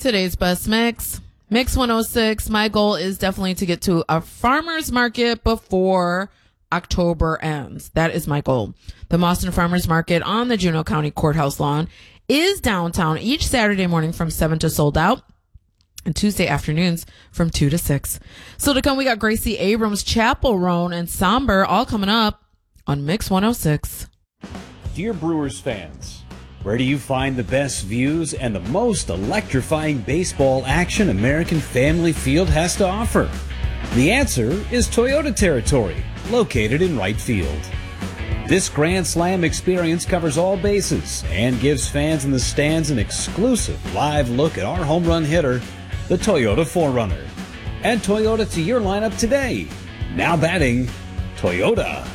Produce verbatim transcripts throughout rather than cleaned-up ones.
today's best mix. Mix one oh six. My goal is definitely to get to a farmer's market before October ends. That is my goal. The Mauston Farmers Market on the Juneau County Courthouse lawn is downtown each Saturday morning from seven to sold out, and Tuesday afternoons from two to six. So to come, we got Gracie Abrams, Chapel Roan, and Somber all coming up on Mix one oh six. Dear Brewers fans, where do you find the best views and the most electrifying baseball action American Family Field has to offer? The answer is Toyota Territory, located in right field. This Grand Slam experience covers all bases and gives fans in the stands an exclusive live look at our home run hitter, the Toyota four runner. Add Toyota to your lineup today. Now batting, Toyota.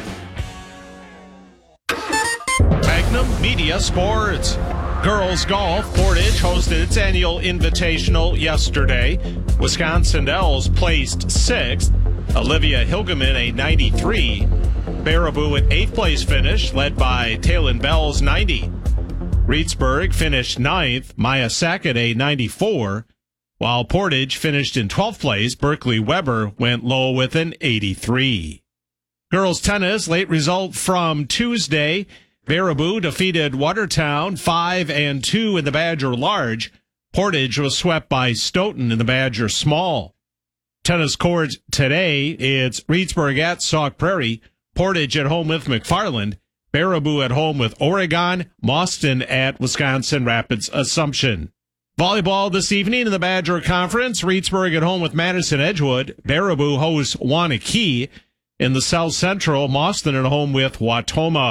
Magnum Media Sports. Girls Golf, Portage hosted its annual invitational yesterday. Wisconsin Dells placed sixth. Olivia Hilgeman, a ninety-three. Baraboo at eighth place finish, led by Talon Bell's ninety. Reedsburg finished ninth. Maya Sackett, a ninety-four. While Portage finished in twelfth place, Berkeley Weber went low with an eighty-three. Girls tennis, late result from Tuesday. Baraboo defeated Watertown five and two in the Badger Large. Portage was swept by Stoughton in the Badger Small. Tennis court today, it's Reedsburg at Sauk Prairie, Portage at home with McFarland, Baraboo at home with Oregon, Mauston at Wisconsin Rapids Assumption. Volleyball this evening in the Badger Conference, Reedsburg at home with Madison Edgewood, Baraboo hosts Wanakee. In the South Central, Mauston at home with Watoma.